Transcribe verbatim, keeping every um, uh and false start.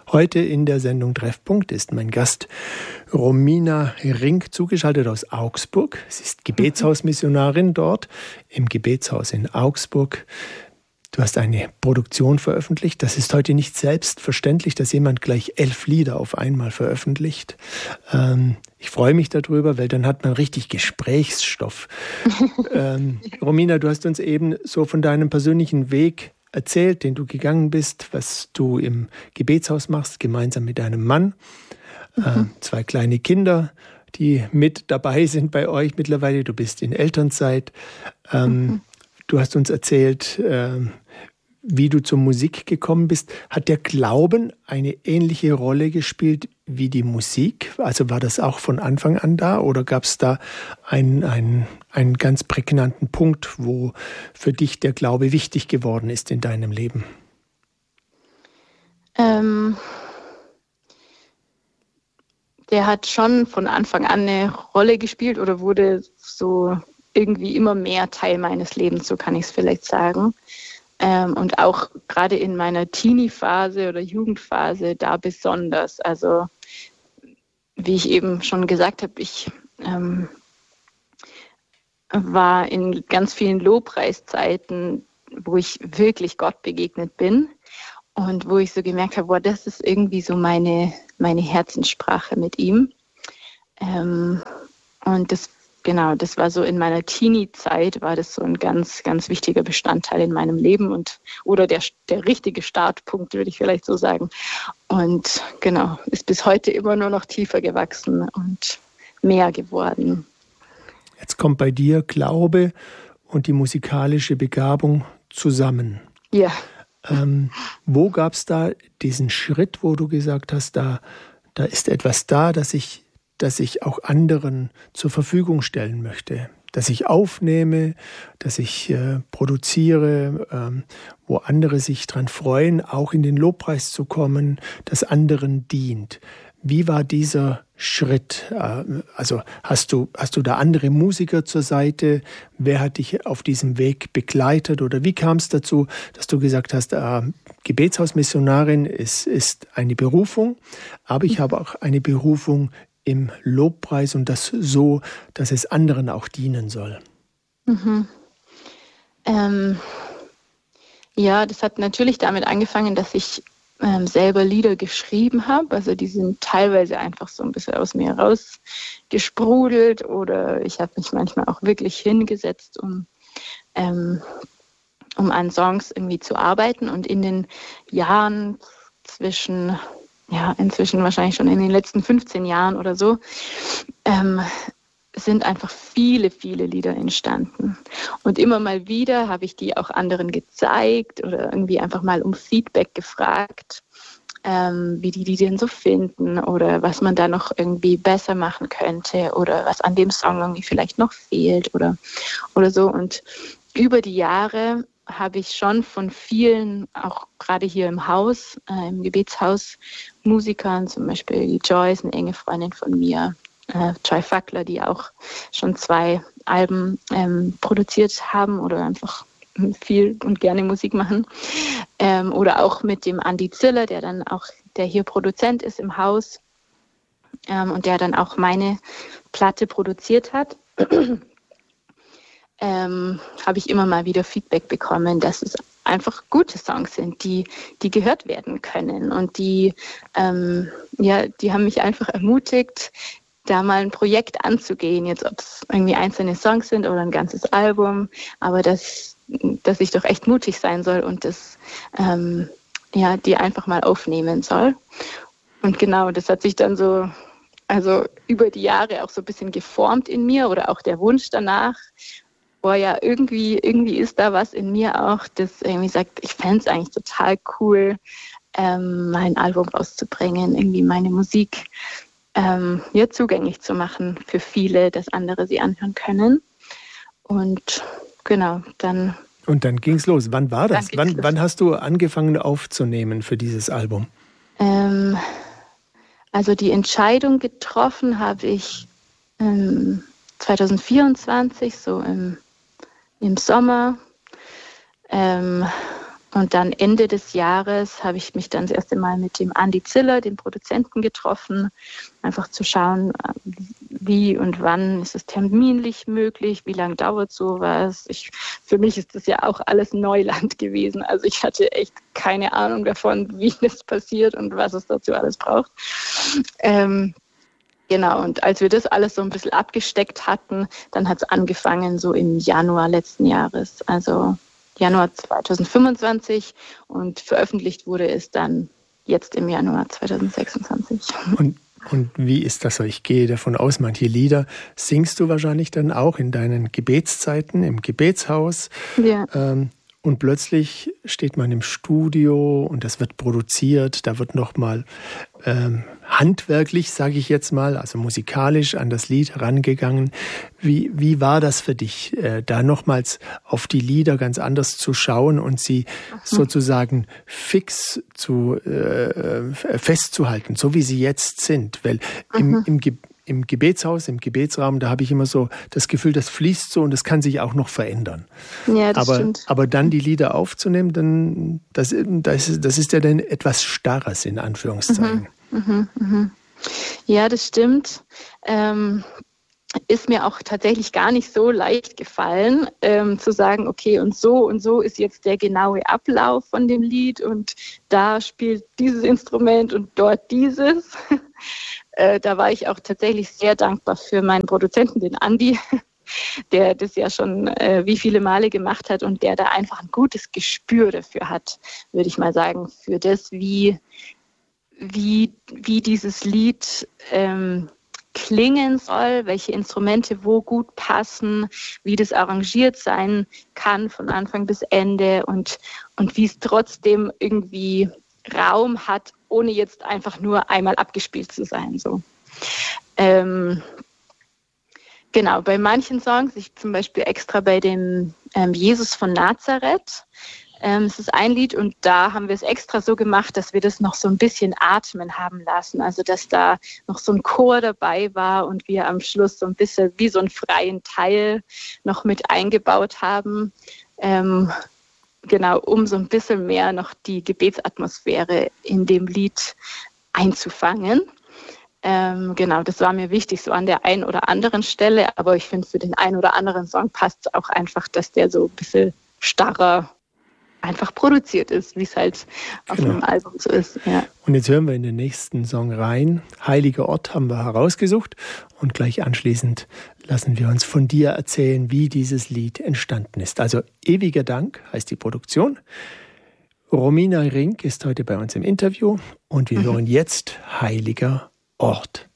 Heute in der Sendung Treffpunkt ist mein Gast Romina Rink, zugeschaltet aus Augsburg. Sie ist Gebetshausmissionarin dort im Gebetshaus in Augsburg. Du hast eine Produktion veröffentlicht. Das ist heute nicht selbstverständlich, dass jemand gleich elf Lieder auf einmal veröffentlicht. Ähm, ich freue mich darüber, weil dann hat man richtig Gesprächsstoff. ähm, Romina, du hast uns eben so von deinem persönlichen Weg erzählt, den du gegangen bist, was du im Gebetshaus machst, gemeinsam mit deinem Mann. Mhm. Äh, zwei kleine Kinder, die mit dabei sind bei euch mittlerweile. Du bist in Elternzeit. Ähm, mhm. Du hast uns erzählt, äh, wie du zur Musik gekommen bist. Hat der Glauben eine ähnliche Rolle gespielt wie die Musik? Also war das auch von Anfang an da oder gab es da einen, einen, einen ganz prägnanten Punkt, wo für dich der Glaube wichtig geworden ist in deinem Leben? Ähm, der hat schon von Anfang an eine Rolle gespielt oder wurde so irgendwie immer mehr Teil meines Lebens, so kann ich es vielleicht sagen. Ähm, und auch gerade in meiner Teenie-Phase oder Jugendphase da besonders. Also wie ich eben schon gesagt habe, ich ähm, war in ganz vielen Lobpreiszeiten, wo ich wirklich Gott begegnet bin und wo ich so gemerkt habe, boah, das ist irgendwie so meine, meine Herzenssprache mit ihm. Ähm, und das Genau, das war so in meiner Teenie-Zeit, war das so ein ganz, ganz wichtiger Bestandteil in meinem Leben und oder der, der richtige Startpunkt, würde ich vielleicht so sagen. Und genau, ist bis heute immer nur noch tiefer gewachsen und mehr geworden. Jetzt kommt bei dir Glaube und die musikalische Begabung zusammen. Ja. Ähm, wo gab es da diesen Schritt, wo du gesagt hast, da, da ist etwas da, das ich dass ich auch anderen zur Verfügung stellen möchte, dass ich aufnehme, dass ich äh, produziere, ähm, wo andere sich dran freuen, auch in den Lobpreis zu kommen, das anderen dient. Wie war dieser Schritt? Äh, also hast du, hast du da andere Musiker zur Seite? Wer hat dich auf diesem Weg begleitet? Oder wie kam es dazu, dass du gesagt hast, äh, Gebetshausmissionarin ist, ist eine Berufung, aber ich habe auch eine Berufung im Lobpreis und das so, dass es anderen auch dienen soll? Mhm. Ähm, ja, das hat natürlich damit angefangen, dass ich ähm, selber Lieder geschrieben habe. Also die sind teilweise einfach so ein bisschen aus mir rausgesprudelt oder ich habe mich manchmal auch wirklich hingesetzt, um, ähm, um an Songs irgendwie zu arbeiten. Und in den Jahren zwischen ja, inzwischen wahrscheinlich schon in den letzten fünfzehn Jahren oder so, ähm, sind einfach viele, viele Lieder entstanden. Und immer mal wieder habe ich die auch anderen gezeigt oder irgendwie einfach mal um Feedback gefragt, ähm, wie die die denn so finden oder was man da noch irgendwie besser machen könnte oder was an dem Song irgendwie vielleicht noch fehlt oder, oder so. Und über die Jahre habe ich schon von vielen, auch gerade hier im Haus, äh, im Gebetshaus, Musikern, zum Beispiel die Joyce, eine enge Freundin von mir, äh, Joy Fackler, die auch schon zwei Alben ähm, produziert haben oder einfach viel und gerne Musik machen. Ähm, oder auch mit dem Andi Ziller, der dann auch, der hier Produzent ist im Haus ähm, und der dann auch meine Platte produziert hat. Ähm, habe ich immer mal wieder Feedback bekommen, dass es einfach gute Songs sind, die, die gehört werden können. Und die, ähm, ja, die haben mich einfach ermutigt, da mal ein Projekt anzugehen, jetzt ob es irgendwie einzelne Songs sind oder ein ganzes Album, aber dass, dass ich doch echt mutig sein soll und das, ähm, ja, die einfach mal aufnehmen soll. Und genau, das hat sich dann so, also über die Jahre auch so ein bisschen geformt in mir oder auch der Wunsch danach. Boah, ja, irgendwie, irgendwie ist da was in mir auch, das irgendwie sagt, ich fände es eigentlich total cool, ähm, mein Album rauszubringen, irgendwie meine Musik ähm, ja, zugänglich zu machen für viele, dass andere sie anhören können. Und genau, dann... Und dann ging es los. Wann war das? Wann, wann hast du angefangen aufzunehmen für dieses Album? Ähm, also die Entscheidung getroffen habe ich ähm, zwanzig vierundzwanzig, so im im Sommer. Ähm, Und dann Ende des Jahres habe ich mich dann das erste Mal mit dem Andi Ziller, dem Produzenten, getroffen, einfach zu schauen, wie und wann ist es terminlich möglich, wie lange dauert sowas. Ich, für mich ist das ja auch alles Neuland gewesen. Also ich hatte echt keine Ahnung davon, wie das passiert und was es dazu alles braucht. Ähm, genau, und als wir das alles so ein bisschen abgesteckt hatten, dann hat es angefangen so im Januar letzten Jahres, also Januar zweitausendfünfundzwanzig, und veröffentlicht wurde es dann jetzt im Januar zweitausendsechsundzwanzig. Und, und wie ist das so? Ich gehe davon aus, manche Lieder singst du wahrscheinlich dann auch in deinen Gebetszeiten im Gebetshaus. Ja. Ähm, und plötzlich steht man im Studio und das wird produziert. Da wird nochmal ähm, handwerklich, sage ich jetzt mal, also musikalisch an das Lied herangegangen. Wie, wie war das für dich, äh, da nochmals auf die Lieder ganz anders zu schauen und sie mhm. sozusagen fix zu äh, festzuhalten, so wie sie jetzt sind? Weil im, mhm. im, Ge- im Gebetshaus, im Gebetsraum, da habe ich immer so das Gefühl, das fließt so und das kann sich auch noch verändern. Ja, das aber, stimmt. aber dann die Lieder aufzunehmen, dann das, das, das ist ja dann etwas Starres in Anführungszeichen. Mhm, mhm, mhm. Ja, das stimmt. Ähm, ist mir auch tatsächlich gar nicht so leicht gefallen, ähm, zu sagen, okay, und so und so ist jetzt der genaue Ablauf von dem Lied und da spielt dieses Instrument und dort dieses. äh, da war ich auch tatsächlich sehr dankbar für meinen Produzenten, den Andi, der das ja schon äh, wie viele Male gemacht hat und der da einfach ein gutes Gespür dafür hat, würde ich mal sagen, für das, wie, wie, wie dieses Lied ähm, klingen soll, welche Instrumente wo gut passen, wie das arrangiert sein kann von Anfang bis Ende und, und wie es trotzdem irgendwie Raum hat, ohne jetzt einfach nur einmal abgespielt zu sein. So. Ähm, genau, bei manchen Songs, ich zum Beispiel extra bei dem ähm, Jesus von Nazareth, Ähm, es ist ein Lied und da haben wir es extra so gemacht, dass wir das noch so ein bisschen atmen haben lassen. Also dass da noch so ein Chor dabei war und wir am Schluss so ein bisschen wie so einen freien Teil noch mit eingebaut haben. Ähm, genau, um so ein bisschen mehr noch die Gebetsatmosphäre in dem Lied einzufangen. Ähm, genau, das war mir wichtig, so an der einen oder anderen Stelle. Aber ich finde, für den einen oder anderen Song passt es auch einfach, dass der so ein bisschen starrer einfach produziert ist, wie es halt auf Genau. einem Album so ist. Ja. Und jetzt hören wir in den nächsten Song rein. Heiliger Ort haben wir herausgesucht und gleich anschließend lassen wir uns von dir erzählen, wie dieses Lied entstanden ist. Also Ewiger Dank heißt die Produktion. Romina Rink ist heute bei uns im Interview und wir mhm. hören jetzt Heiliger Ort.